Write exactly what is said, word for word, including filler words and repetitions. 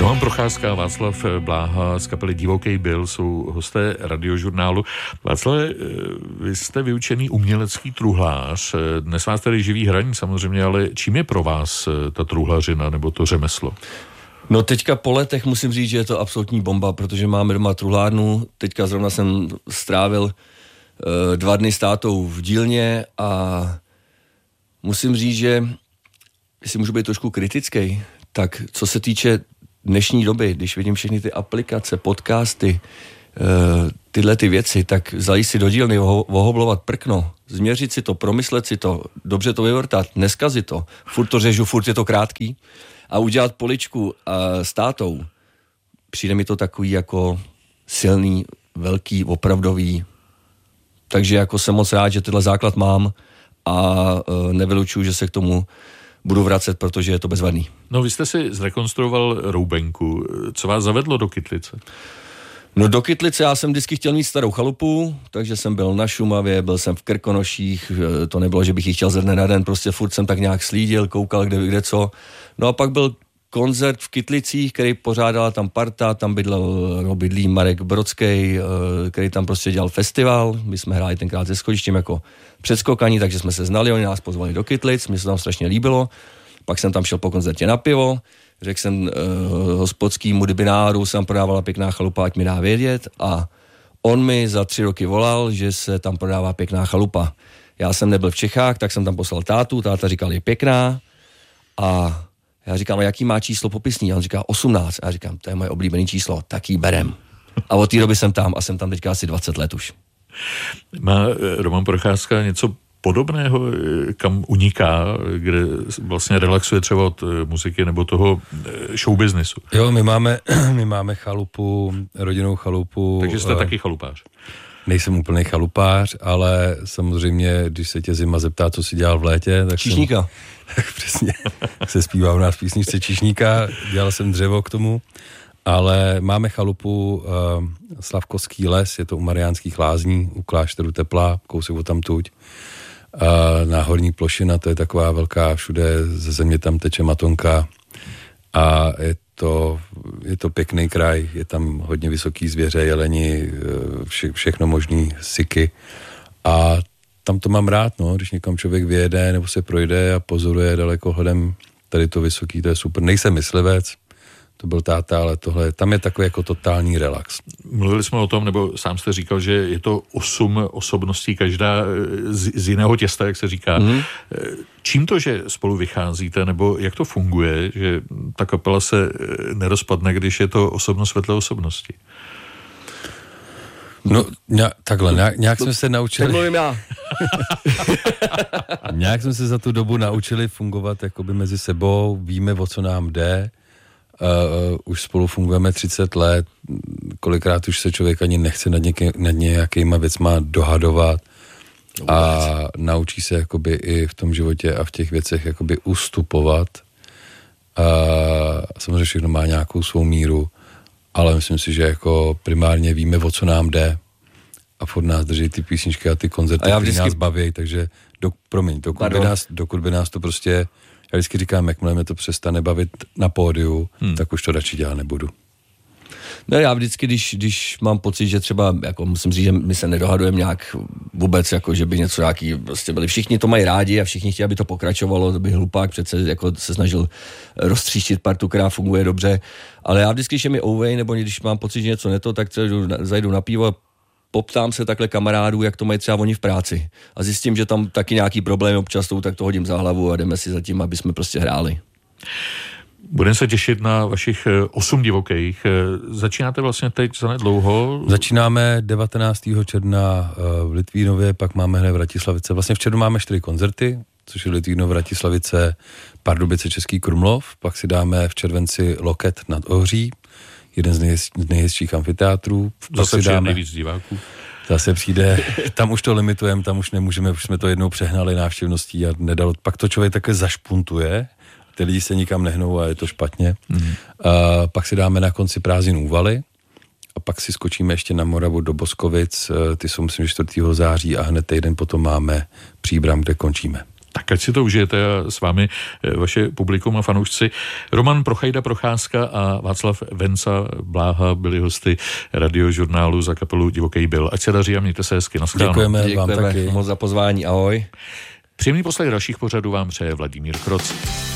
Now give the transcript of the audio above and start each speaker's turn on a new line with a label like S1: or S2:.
S1: Roman Procházka a Václav Bláha z kapely Divoký Bill jsou hosté Radiožurnálu. Václav, vy jste vyučený umělecký truhlář. Dnes vás tady živí hraní samozřejmě, ale čím je pro vás ta truhlařina nebo to řemeslo?
S2: No teďka po letech musím říct, že je to absolutní bomba, protože máme doma truhlárnu. Teďka zrovna jsem strávil uh, dva dny s tátou v dílně a musím říct, že jestli můžu být trošku kritický, tak co se týče dnešní doby, když vidím všechny ty aplikace, podcasty, tyhle ty věci, tak zajít si do dílny, ohoblovat prkno, změřit si to, promyslet si to, dobře to vyvrtat, neskazit to, furt to řežu, furt je to krátký a udělat poličku s tátou, přijde mi to takový jako silný, velký, opravdový, takže jako jsem moc rád, že tenhle základ mám a nevylučuju, že se k tomu budu vracet, protože je to bezvadný.
S1: No, vy jste si zrekonstruoval Roubenku. Co vás zavedlo do Kytlice?
S2: No do Kytlice já jsem vždycky chtěl mít starou chalupu, takže jsem byl na Šumavě, byl jsem v Krkonoších, to nebylo, že bych ji chtěl ze dne na den, prostě furt jsem tak nějak slídil, koukal kde, kde co. No a pak byl koncert v Kytlicích, který pořádala tam parta, tam bydlel, no, bydlí Marek Brodský, který tam prostě dělal festival, my jsme hráli tenkrát se schodištěm jako předskokaní, takže jsme se znali, oni nás pozvali do Kytlic, mně se tam strašně líbilo, pak jsem tam šel po koncertě na pivo, řekl jsem uh, hospodskýmu dybináru, jsem prodávala pěkná chalupa, ať mi dá vědět a on mi za tři roky volal, že se tam prodává pěkná chalupa. Já jsem nebyl v Čechách, tak jsem tam poslal tátu, táta říkal, je pěkná a já říkám, a jaký má číslo popisný? A on říká osmnáct. A já říkám, to je moje oblíbené číslo, tak jí berem. A od té doby jsem tam a jsem tam teďka asi dvacet let už. Má
S1: Roman Procházka něco podobného, kam uniká, kde vlastně relaxuje třeba od muziky nebo toho showbiznesu?
S3: Jo, my máme, my máme chalupu, rodinnou chalupu.
S1: Takže jste uh, taky chalupář?
S3: Nejsem úplný chalupář, ale samozřejmě, když se tě zima zeptá, co si dělal v létě, tak
S2: Číšníka.
S3: Jsem, tak přesně, se zpívá u nás písničce Číšníka, dělal jsem dřevo k tomu, ale máme chalupu uh, Slavkovský les, je to u Mariánských Lázní, u klášteru Teplá, kousek odtamtud. Uh, Náhorní plošina, to je taková velká, všude ze země tam teče matonka a je to, je to pěkný kraj, je tam hodně vysoký zvěře, jeleni, vše, všechno možný, syky a tam to mám rád, no, když někam člověk vyjede nebo se projde a pozoruje dalekohledem tady to vysoký, to je super. Nejsem myslivec, to byl táta, ale tohle, tam je takový jako totální relax.
S1: Mluvili jsme o tom, nebo sám jste říkal, že je to osm osobností, každá z, z jiného těsta, jak se říká. Mm. Čím to, že spolu vycházíte, nebo jak to funguje, že ta kapela se nerozpadne, když je to osobnost vedle osobnosti?
S3: No, nějak, takhle, nějak, nějak jsme se naučili...
S2: Tak mluvím já.
S3: Nějak jsme se za tu dobu naučili fungovat jakoby mezi sebou, víme, o co nám jde. Uh, už spolu fungujeme třicet let, kolikrát už se člověk ani nechce nad, něký, nad nějakýma věcma dohadovat a naučí se jakoby i v tom životě a v těch věcech jakoby ustupovat. A samozřejmě všechno má nějakou svou míru, ale myslím si, že jako primárně víme, o co nám jde a furt nás drží ty písničky a ty koncerty, které vždycky... nás baví, takže do, promiň, dokud by, nás, dokud by nás to prostě... Já vždycky říkám, jakmile mě to přestane bavit na pódiu, hmm. tak už to radši dělat nebudu.
S2: No já vždycky, když, když mám pocit, že třeba, jako musím říct, že my se nedohadujeme nějak vůbec, jako že by něco nějaký, prostě byli, všichni to mají rádi a všichni chtějí, aby to pokračovalo, to by hlupák přece jako se snažil roztříštit partu, která funguje dobře, ale já vždycky, když je mi ouvej, nebo když mám pocit, že něco neto, tak třeba zajdu na pivo a poptám se takhle kamarádů, jak to mají třeba oni v práci. A zjistím, že tam taky nějaký problém občas jsou, tak to hodím za hlavu a jdeme si za tím, aby jsme prostě hráli.
S1: Budeme se těšit na vašich osm divokých. Začínáte vlastně teď zanedlouho?
S3: Začínáme devatenáctého června v Litvínově, pak máme hned v Vratislavice. Vlastně v červnu máme čtyři koncerty, což je Litvínov, Vratislavice, Pardubice, Český Krumlov. Pak si dáme v červenci Loket nad Ohří, jeden z, nej, z nejhezčích amfiteátrů.
S1: Zase přijde nejvíc diváků.
S3: Zase přijde, tam už to limitujeme, tam už nemůžeme, už jsme to jednou přehnali návštěvností a nedalo, pak to člověk také zašpuntuje, ty lidi se nikam nehnou a je to špatně. Mm. A pak si dáme na konci prázdnin Úvaly a pak si skočíme ještě na Moravu do Boskovic, ty jsou myslím, že čtvrtého září a hned týden potom máme Příbram, kde končíme.
S1: Tak ať si to užijete a s vámi vaše publikum a fanoušci. Roman Prochajda Procházka a Václav Venca Bláha byli hosty radiožurnálu za kapelu Divoký Byl. Ať se daří a mějte se hezky. Naschledanou.
S3: Děkujeme,
S2: Děkujeme
S3: vám taky.
S2: moc za pozvání. Ahoj.
S1: Příjemný poslech dalších pořadů vám přeje Vladimír Kroc.